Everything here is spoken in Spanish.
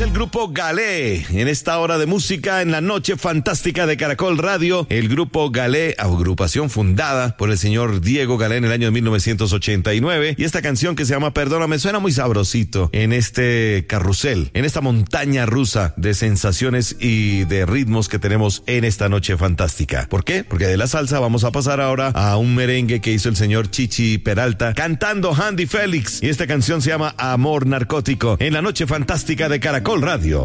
el grupo Galé en esta hora de música en la noche fantástica de Caracol Radio. El grupo Galé, agrupación fundada por el señor Diego Galé en el año de 1989, y esta canción que se llama Perdóname suena muy sabrosito en este carrusel, en esta montaña rusa de sensaciones y de ritmos que tenemos en esta noche fantástica. ¿Por qué? Porque de la salsa vamos a pasar ahora a un merengue que hizo el señor Chichi Peralta cantando Handy Félix, y esta canción se llama Amor Narcótico en la noche fantástica de Caracol Radio.